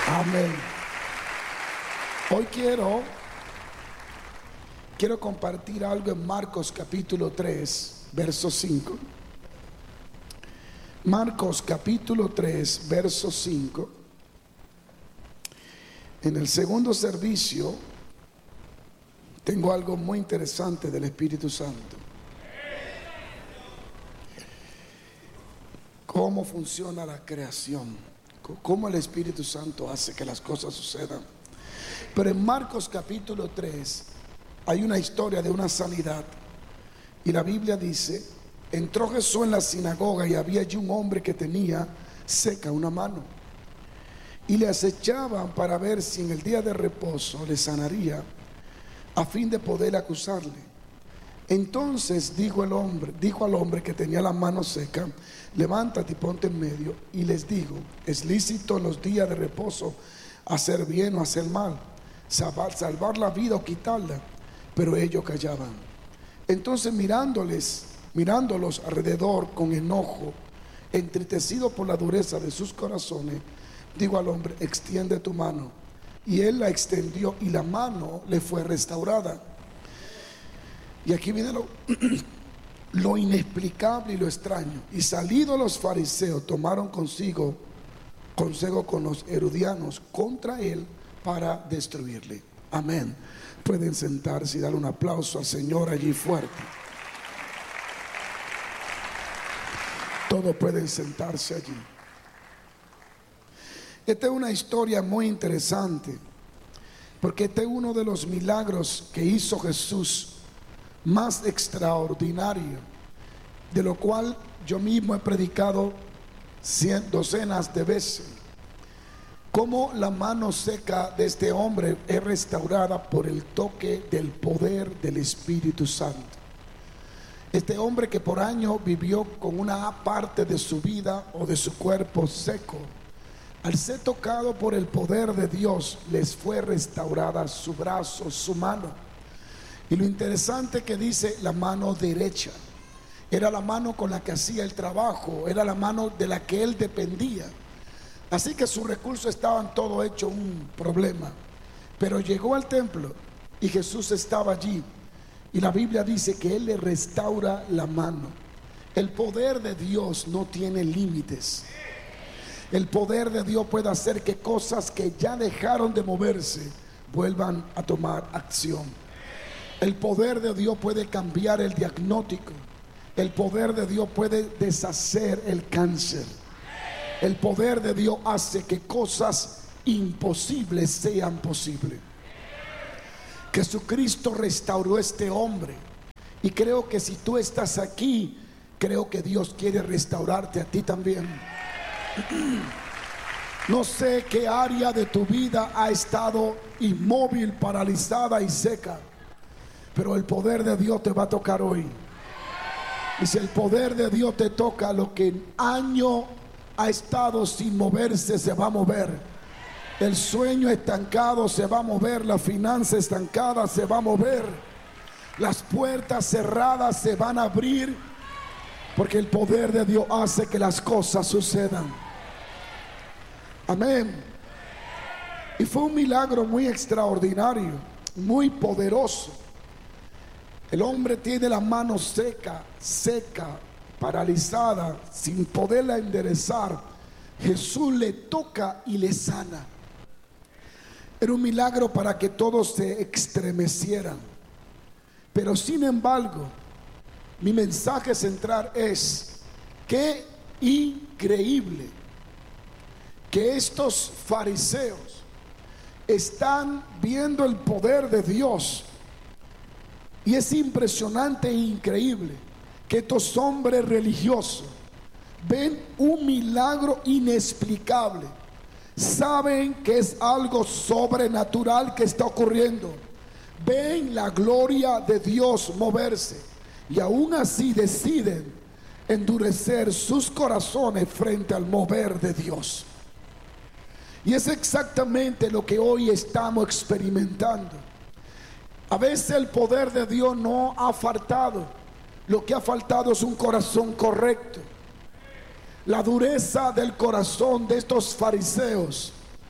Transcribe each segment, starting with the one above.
Amén. Hoy quiero compartir algo en Marcos capítulo 3, verso 5. Marcos capítulo 3, verso 5. En el segundo servicio tengo algo muy interesante del Espíritu Santo. Cómo funciona la creación, cómo el Espíritu Santo hace que las cosas sucedan. Pero en Marcos capítulo 3 hay una historia de una sanidad. Y la Biblia dice: entró Jesús en la sinagoga y había allí un hombre que tenía seca una mano. Y le acechaban para ver si en el día de reposo le sanaría, a fin de poder acusarle. Entonces dijo al hombre que tenía la mano seca: levántate y ponte en medio. Y les digo: es lícito en los días de reposo hacer bien o hacer mal, salvar la vida o quitarla. Pero ellos callaban. Entonces mirándolos alrededor con enojo, entristecido por la dureza de sus corazones, digo al hombre: extiende tu mano. Y él la extendió y la mano le fue restaurada. Y aquí viene lo inexplicable y lo extraño. Y salidos los fariseos, tomaron consejo con los herodianos contra él para destruirle. Amén. Pueden sentarse y darle un aplauso al Señor allí fuerte. Todos pueden sentarse allí. Esta es una historia muy interesante, porque este es uno de los milagros que hizo Jesús más extraordinario, de lo cual yo mismo he predicado docenas de veces. Cómo la mano seca de este hombre es restaurada por el toque del poder del Espíritu Santo. Este hombre que por años vivió con una parte de su vida o de su cuerpo seco, al ser tocado por el poder de Dios, les fue restaurada su brazo, su mano. Y lo interesante que dice la mano derecha, era la mano con la que hacía el trabajo, era la mano de la que él dependía. Así que sus recursos estaban todo hecho un problema. Pero llegó al templo y Jesús estaba allí. Y la Biblia dice que él le restaura la mano. El poder de Dios no tiene límites. El poder de Dios puede hacer que cosas que ya dejaron de moverse vuelvan a tomar acción. El poder de Dios puede cambiar el diagnóstico. El poder de Dios puede deshacer el cáncer. El poder de Dios hace que cosas imposibles sean posibles. Jesucristo restauró a este hombre. Y creo que si tú estás aquí, creo que Dios quiere restaurarte a ti también. No sé qué área de tu vida ha estado inmóvil, paralizada y seca, pero el poder de Dios te va a tocar hoy. Y si el poder de Dios te toca, lo que en años ha estado sin moverse se va a mover. El sueño estancado se va a mover. La finanza estancada se va a mover. Las puertas cerradas se van a abrir, porque el poder de Dios hace que las cosas sucedan. Amén. Y fue un milagro muy extraordinario, muy poderoso. El hombre tiene la mano seca, paralizada, sin poderla enderezar. Jesús le toca y le sana. Era un milagro para que todos se estremecieran. Pero sin embargo, mi mensaje central es: qué increíble que estos fariseos están viendo el poder de Dios. Y es impresionante e increíble que estos hombres religiosos ven un milagro inexplicable. Saben que es algo sobrenatural que está ocurriendo. Ven la gloria de Dios moverse. Y aún así deciden endurecer sus corazones frente al mover de Dios. Y es exactamente lo que hoy estamos experimentando. A veces el poder de Dios no ha faltado. Lo que ha faltado es un corazón correcto. La dureza del corazón de estos fariseos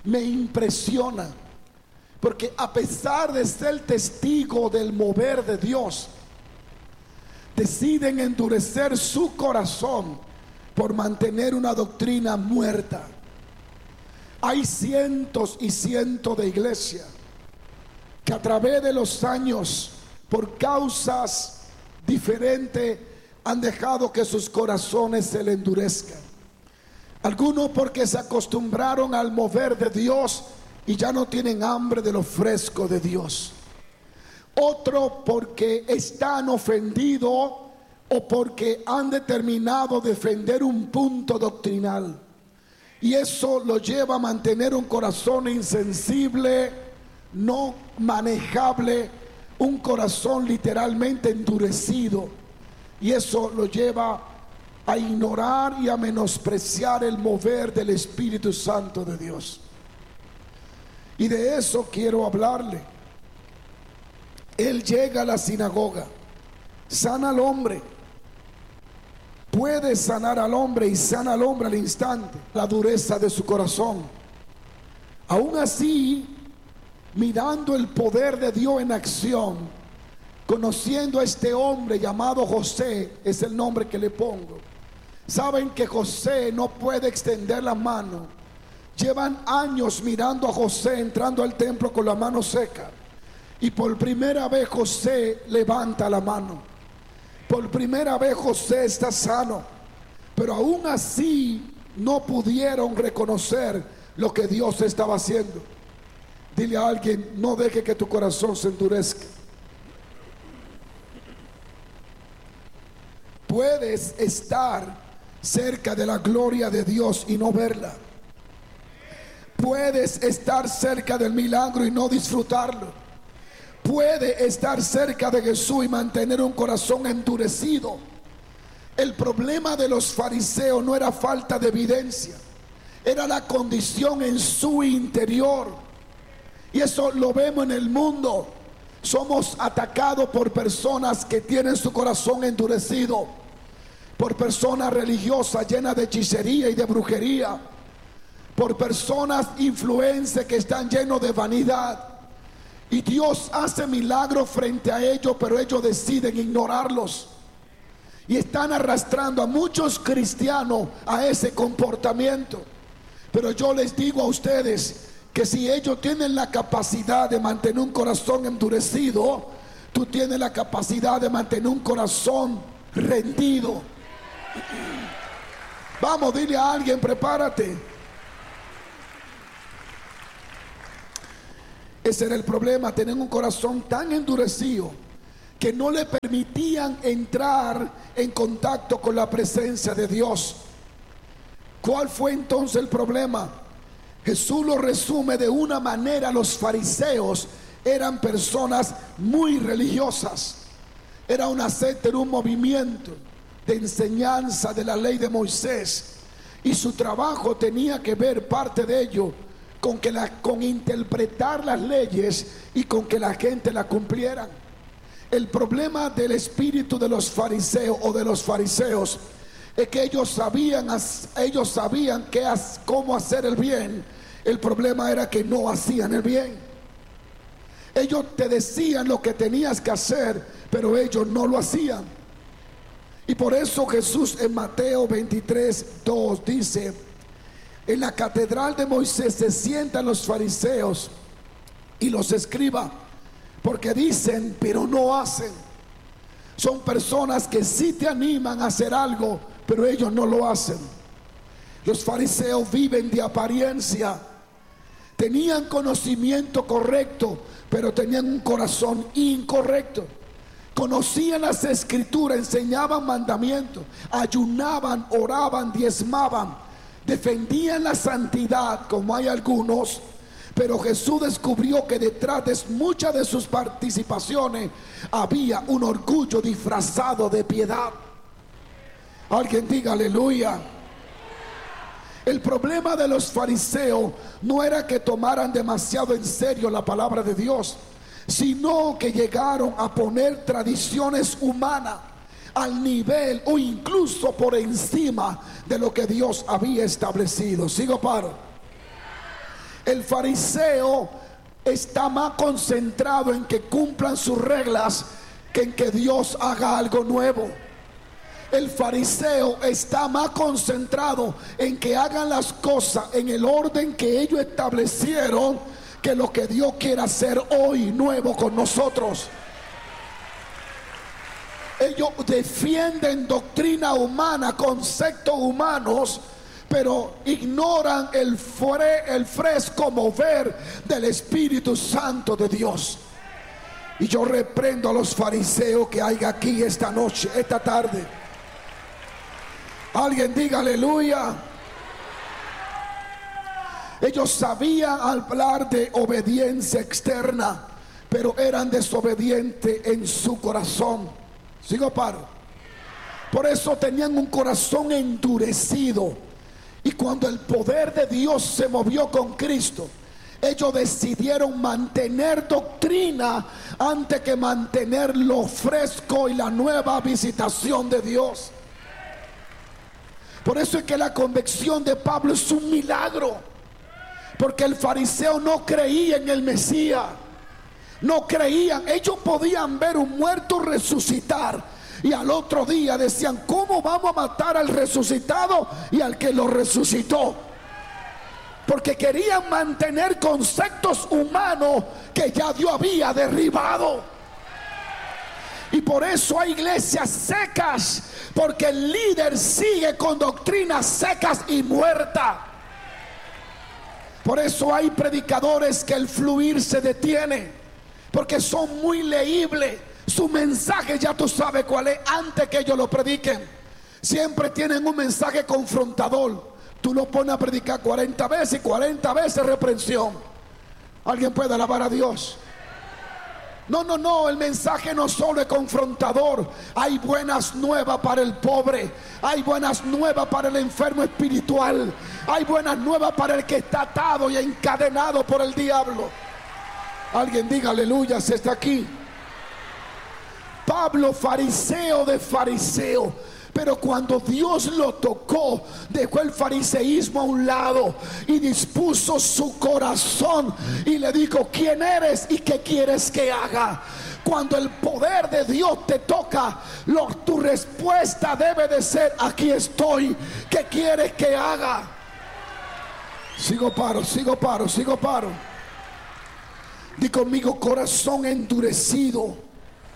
me impresiona, porque a pesar de ser testigo del mover de Dios, deciden endurecer su corazón por mantener una doctrina muerta. Hay cientos y cientos de iglesias que a través de los años, por causas diferentes, han dejado que sus corazones se le endurezcan. Algunos porque se acostumbraron al mover de Dios y ya no tienen hambre de lo fresco de Dios. Otros porque están ofendidos o porque han determinado defender un punto doctrinal. Y eso lo lleva a mantener un corazón insensible, no manejable, un corazón literalmente endurecido. Y eso lo lleva a ignorar y a menospreciar el mover del Espíritu Santo de Dios. Y de eso quiero hablarle. Él llega a la sinagoga, sana al hombre, puede sanar al hombre y sana al hombre al instante la dureza de su corazón. Aún así, mirando el poder de Dios en acción, conociendo a este hombre llamado José, es el nombre que le pongo. Saben que José no puede extender la mano. Llevan años mirando a José entrando al templo con la mano seca, y por primera vez José levanta la mano. Por primera vez José está sano, pero aún así no pudieron reconocer lo que Dios estaba haciendo. Dile a alguien: no deje que tu corazón se endurezca. Puedes estar cerca de la gloria de Dios y no verla. Puedes estar cerca del milagro y no disfrutarlo. Puede estar cerca de Jesús y mantener un corazón endurecido. El problema de los fariseos no era falta de evidencia, era la condición en su interior. Y eso lo vemos en el mundo. Somos atacados por personas que tienen su corazón endurecido, por personas religiosas llenas de hechicería y de brujería, por personas influencers que están llenos de vanidad. Y Dios hace milagros frente a ellos, pero ellos deciden ignorarlos. Y están arrastrando a muchos cristianos a ese comportamiento. Pero yo les digo a ustedes que si ellos tienen la capacidad de mantener un corazón endurecido, tú tienes la capacidad de mantener un corazón rendido. Vamos, dile a alguien: prepárate. Ese era el problema, tener un corazón tan endurecido que no le permitían entrar en contacto con la presencia de Dios. ¿Cuál fue entonces el problema? Jesús lo resume de una manera. Los fariseos eran personas muy religiosas. Era una secta, era un movimiento de enseñanza de la ley de Moisés. Y su trabajo tenía que ver, parte de ello, con interpretar las leyes y con que la gente la cumpliera. El problema del espíritu de los fariseos o de los fariseos es que ellos sabían cómo hacer el bien. El problema era que no hacían el bien. Ellos te decían lo que tenías que hacer, pero ellos no lo hacían. Y por eso Jesús en Mateo 23:2 dice: en la catedral de Moisés se sientan los fariseos y los escribas, porque dicen pero no hacen. Son personas que sí te animan a hacer algo, pero ellos no lo hacen. Los fariseos viven de apariencia. Tenían conocimiento correcto, pero tenían un corazón incorrecto. Conocían las escrituras, enseñaban mandamientos, ayunaban, oraban, diezmaban, defendían la santidad como hay algunos, pero Jesús descubrió que detrás de muchas de sus participaciones había un orgullo disfrazado de piedad. Alguien diga aleluya. El problema de los fariseos no era que tomaran demasiado en serio la palabra de Dios, sino que llegaron a poner tradiciones humanas al nivel o incluso por encima de lo que Dios había establecido. Sigo paro. El fariseo está más concentrado en que cumplan sus reglas que en que Dios haga algo nuevo. El fariseo está más concentrado en que hagan las cosas en el orden que ellos establecieron, que lo que Dios quiere hacer hoy nuevo con nosotros. Ellos defienden doctrina humana, conceptos humanos, pero ignoran el fresco mover del Espíritu Santo de Dios. Y yo reprendo a los fariseos que hay aquí esta noche, esta tarde. Alguien diga aleluya. Ellos sabían hablar de obediencia externa, pero eran desobedientes en su corazón. ¿Sigo paro? Por eso tenían un corazón endurecido. Y cuando el poder de Dios se movió con Cristo, ellos decidieron mantener doctrina antes que mantener lo fresco y la nueva visitación de Dios. Por eso es que la convicción de Pablo es un milagro, porque el fariseo no creía en el Mesías. No creían. Ellos podían ver un muerto resucitar y al otro día decían: ¿cómo vamos a matar al resucitado y al que lo resucitó? Porque querían mantener conceptos humanos que ya Dios había derribado. Y por eso hay iglesias secas, porque el líder sigue con doctrinas secas y muertas. Por eso hay predicadores que el fluir se detiene, porque son muy leíbles. Su mensaje ya tú sabes cuál es antes que ellos lo prediquen. Siempre tienen un mensaje confrontador. Tú lo pones a predicar 40 veces y 40 veces reprensión. ¿Alguien puede alabar a Dios? No, el mensaje no solo es confrontador. Hay buenas nuevas para el pobre. Hay buenas nuevas para el enfermo espiritual. Hay buenas nuevas para el que está atado y encadenado por el diablo. Alguien diga aleluya si está aquí. Pablo, fariseo de fariseo, pero cuando Dios lo tocó, dejó el fariseísmo a un lado y dispuso su corazón y le dijo: ¿quién eres y qué quieres que haga? Cuando el poder de Dios te toca, tu respuesta debe de ser: aquí estoy, ¿qué quieres que haga? Sigo paro. Di conmigo: corazón endurecido.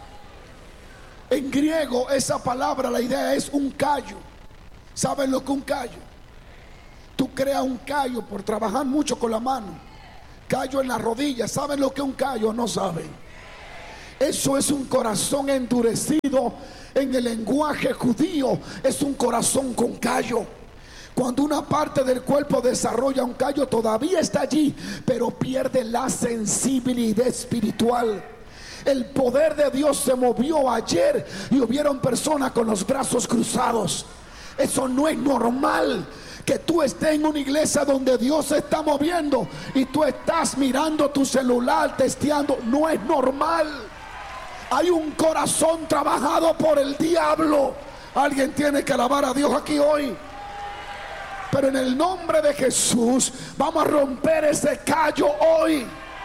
En griego esa palabra, la idea es un callo. ¿Saben lo que es un callo? Tú creas un callo por trabajar mucho con la mano. Callo en la rodilla. ¿Saben lo que es un callo? No saben. Eso es un corazón endurecido. En el lenguaje judío es un corazón con callo. Cuando una parte del cuerpo desarrolla un callo, todavía está allí, pero pierde la sensibilidad espiritual. El poder de Dios se movió ayer y hubieron personas con los brazos cruzados. Eso no es normal, que tú estés en una iglesia donde Dios se está moviendo y tú estás mirando tu celular, testeando. No es normal. Hay un corazón trabajado por el diablo. Alguien tiene que alabar a Dios aquí hoy. Pero en el nombre de Jesús vamos a romper ese callo hoy,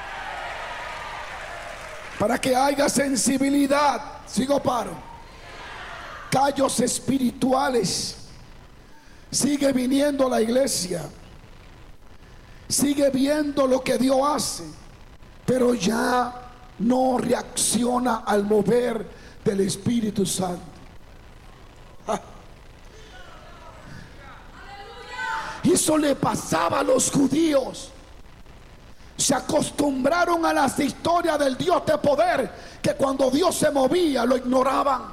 para que haya sensibilidad. Sigo paro. Callos espirituales. Sigue viniendo a la iglesia, sigue viendo lo que Dios hace, pero ya no reacciona al mover del Espíritu Santo. Y eso le pasaba a los judíos. Se acostumbraron a las historias del Dios de poder, que cuando Dios se movía lo ignoraban.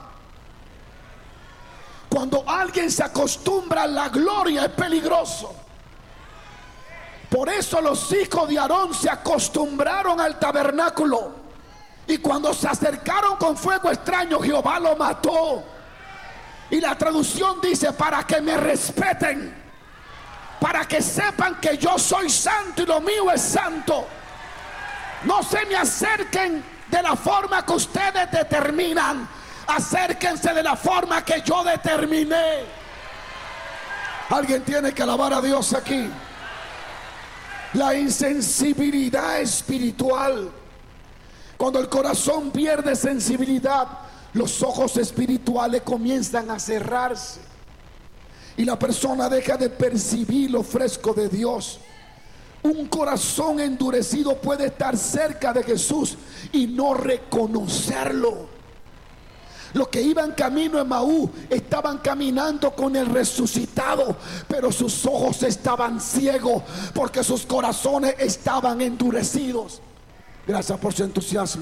Cuando alguien se acostumbra a la gloria es peligroso. Por eso los hijos de Aarón se acostumbraron al tabernáculo, y cuando se acercaron con fuego extraño, Jehová lo mató. Y la traducción dice: para que me respeten, para que sepan que yo soy santo y lo mío es santo. No se me acerquen de la forma que ustedes determinan, acérquense de la forma que yo determiné. Alguien tiene que alabar a Dios aquí. La insensibilidad espiritual. Cuando el corazón pierde sensibilidad, los ojos espirituales comienzan a cerrarse y la persona deja de percibir lo fresco de Dios. Un corazón endurecido puede estar cerca de Jesús y no reconocerlo. Los que iban camino a Emaús estaban caminando con el resucitado, pero sus ojos estaban ciegos porque sus corazones estaban endurecidos. Gracias por su entusiasmo.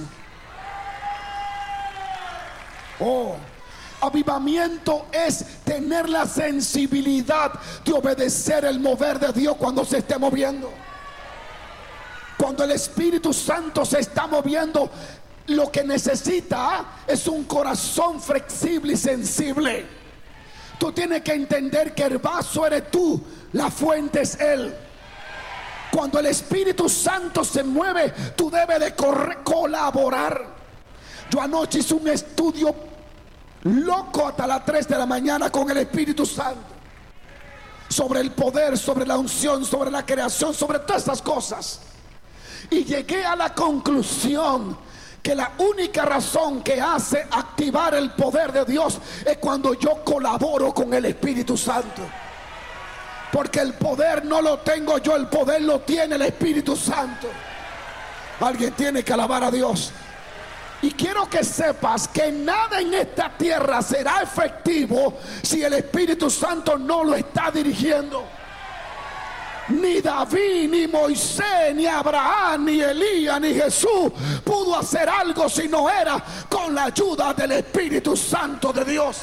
Avivamiento es tener la sensibilidad de obedecer el mover de Dios cuando se esté moviendo. Cuando el Espíritu Santo se está moviendo, lo que necesita es un corazón flexible y sensible. Tú tienes que entender que el vaso eres tú, la fuente es Él. Cuando el Espíritu Santo se mueve, tú debes de colaborar. Yo anoche hice un estudio loco hasta las 3 de la mañana con el Espíritu Santo, sobre el poder, sobre la unción, sobre la creación, sobre todas estas cosas. Y llegué a la conclusión que la única razón que hace activar el poder de Dios es cuando yo colaboro con el Espíritu Santo. Porque el poder no lo tengo yo, el poder lo tiene el Espíritu Santo. Alguien tiene que alabar a Dios. Y quiero que sepas que nada en esta tierra será efectivo si el Espíritu Santo no lo está dirigiendo. Ni David, ni Moisés, ni Abraham, ni Elías, ni Jesús pudo hacer algo si no era con la ayuda del Espíritu Santo de Dios.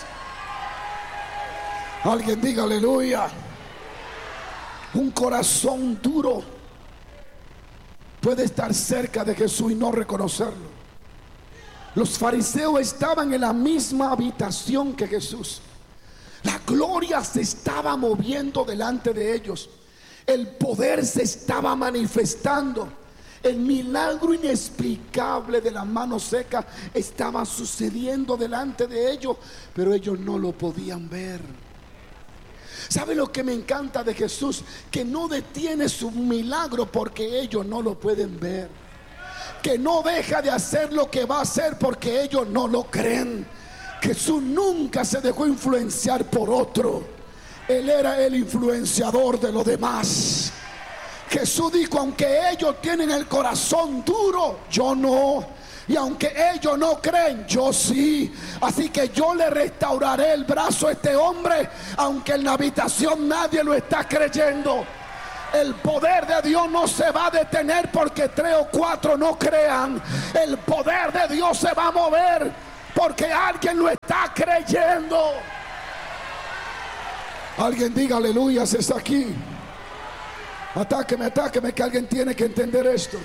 Alguien diga aleluya. Un corazón duro puede estar cerca de Jesús y no reconocerlo. Los fariseos estaban en la misma habitación que Jesús. La gloria se estaba moviendo delante de ellos. El poder se estaba manifestando. El milagro inexplicable de la mano seca estaba sucediendo delante de ellos, pero ellos no lo podían ver. ¿Sabe lo que me encanta de Jesús? Que no detiene su milagro porque ellos no lo pueden ver. Que no deja de hacer lo que va a hacer porque ellos no lo creen. Jesús nunca se dejó influenciar por otro. Él era el influenciador de los demás. Jesús dijo: aunque ellos tienen el corazón duro, yo no. Y aunque ellos no creen, yo sí. Así que yo le restauraré el brazo a este hombre, aunque en la habitación nadie lo está creyendo. El poder de Dios no se va a detener porque 3 o 4 no crean. El poder de Dios se va a mover porque alguien lo está creyendo. Alguien diga aleluya si está aquí. Atáqueme, que alguien tiene que entender esto.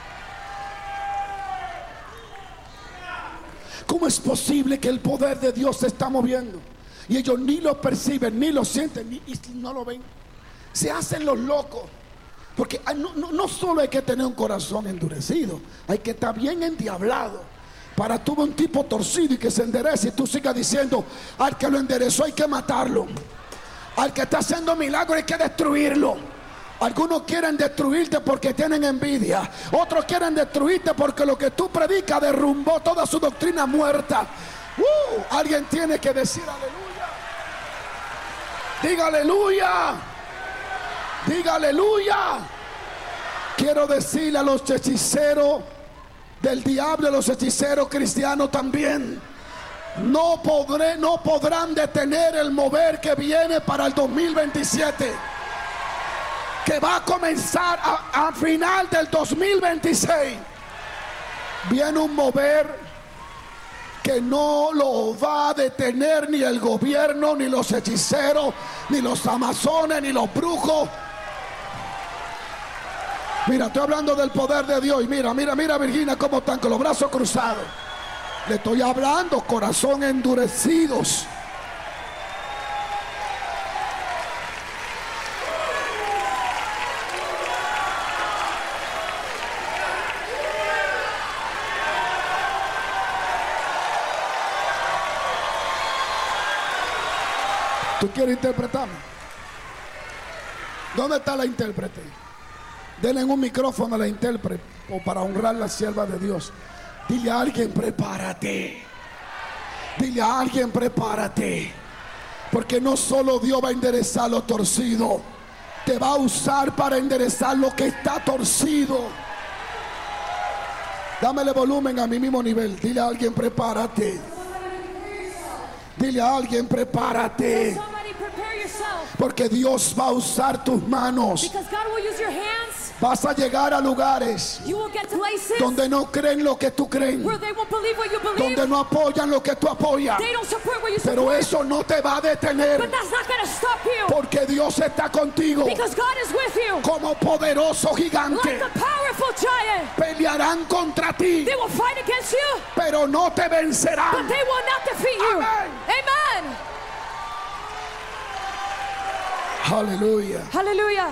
¿Cómo es posible que el poder de Dios se está moviendo y ellos ni lo perciben, ni lo sienten, y no lo ven? Se hacen los locos. Porque no solo hay que tener un corazón endurecido, hay que estar bien endiablado para tú ver un tipo torcido y que se enderece y tú sigas diciendo: al que lo enderezó hay que matarlo, al que está haciendo milagros hay que destruirlo. Algunos quieren destruirte porque tienen envidia. Otros quieren destruirte porque lo que tú predicas derrumbó toda su doctrina muerta. Alguien tiene que decir aleluya. Diga aleluya. Diga aleluya. Quiero decirle a los hechiceros del diablo, a los hechiceros cristianos también: no podrán detener el mover que viene para el 2027, que va a comenzar a final del 2026. Viene un mover que no lo va a detener ni el gobierno, ni los hechiceros, ni los amazones, ni los brujos. Mira, estoy hablando del poder de Dios. Y mira Virginia cómo están con los brazos cruzados. Le estoy hablando, corazón endurecidos. ¿Tú quieres interpretarme? ¿Dónde está la intérprete? Denle un micrófono a la intérprete o para honrar la sierva de Dios. Dile a alguien, prepárate. Dile a alguien, prepárate. Porque no solo Dios va a enderezar lo torcido, te va a usar para enderezar lo que está torcido. Dámele volumen a mi mismo nivel. Dile a alguien, prepárate. Dile a alguien, prepárate. Porque Dios va a usar tus manos. Vas a llegar a lugares donde no creen lo que tú crees, donde no apoyan lo que tú apoyas. Pero eso no te va a detener, porque Dios está contigo como poderoso gigante. Pelearán contra ti, pero no te vencerán. Amen. Aleluya. Hallelujah.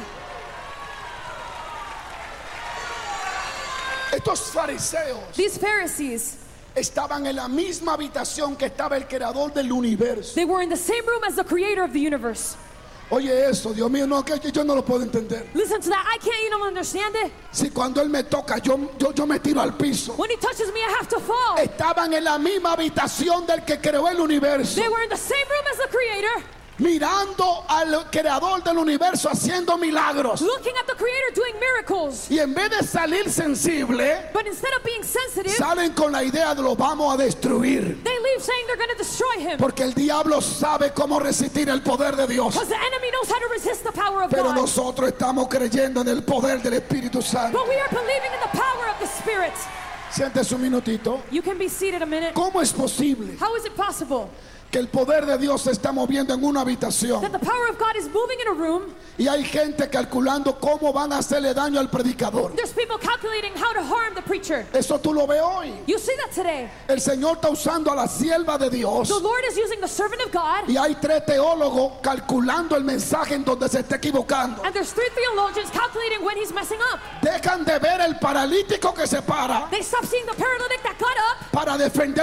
Estos fariseos, These Pharisees, estaban en la misma habitación que estaba el creador del universo. they were in the same room as the creator of the universe. Oye eso, Dios mío, no, que yo no lo puedo entender. Listen to that. I can't even understand it. Si cuando Él me toca, yo me tiro al piso. When he touches me, I have to fall. Estaban en la misma habitación del que creó el universo, They were in the same room as the creator, mirando al creador del universo haciendo milagros. looking at the creator doing miracles. Y en vez de salir sensible, But instead of being sensitive, salen con la idea de lo vamos a destruir. they leave saying they're going to destroy him. Porque el diablo sabe cómo resistir el poder de Dios. Because the enemy knows how to resist the power of Pero God. nosotros estamos creyendo en el poder del Espíritu Santo. But we are believing in the power of the Spirit. Siéntese un minutito. You can be seated a minute. ¿Cómo es posible How is it possible que el poder de Dios se está moviendo en una habitación that the power of God is moving in a room? y hay gente calculando cómo van a hacerle daño al predicador? There's people calculating how to harm the preacher. Eso tú lo ves hoy. You see that today. El Señor está usando a la sierva de Dios The Lord is using the servant of God, y hay 3 teólogos calculando el mensaje en donde se está equivocando. and there's 3 theologians calculating when he's messing up. Dejan de ver el paralítico que se para They stop seeing the paralytic that got up para defender